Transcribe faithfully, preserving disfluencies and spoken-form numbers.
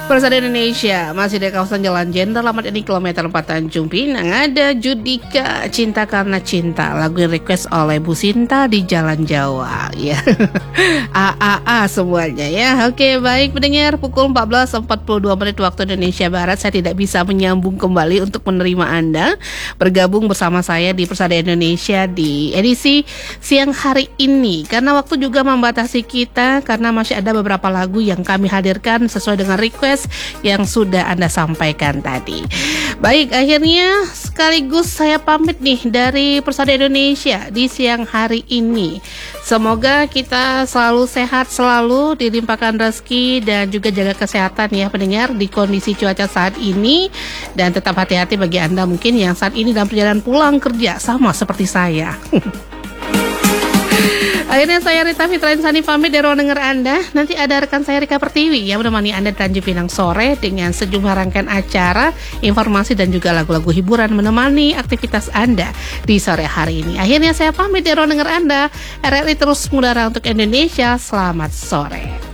Persada Indonesia masih di kawasan Jalan Jenderal Ahmad Yani kilometer empat Tanjung Pinang. Ada Judika Cinta Karena Cinta, lagu yang request oleh Bu Sinta di Jalan Jawa. Ya, A A A semuanya ya. Oke, baik pendengar, pukul empat belas empat puluh dua menit waktu Indonesia Barat. Saya tidak bisa menyambung kembali untuk menerima Anda bergabung bersama saya di Persada Indonesia di edisi siang hari ini, karena waktu juga membatasi kita, karena masih ada beberapa lagu yang kami hadirkan sesuai dengan request yang sudah Anda sampaikan tadi. Baik, akhirnya sekaligus saya pamit nih dari Persada Indonesia di siang hari ini. Semoga kita selalu sehat, selalu dilimpahkan rezeki dan juga jaga kesehatan ya pendengar di kondisi cuaca saat ini, dan tetap hati-hati bagi Anda mungkin yang saat ini dalam perjalanan pulang kerja sama seperti saya. Akhirnya saya Rita Fitra Insani pamit dari ruang dengar Anda. Nanti ada rekan saya Rika Pertiwi yang menemani Anda di Tanjung Pinang sore dengan sejumlah rangkaian acara, informasi dan juga lagu-lagu hiburan menemani aktivitas Anda di sore hari ini. Akhirnya saya pamit dari ruang dengar Anda. R R I terus mengudara untuk Indonesia. Selamat sore.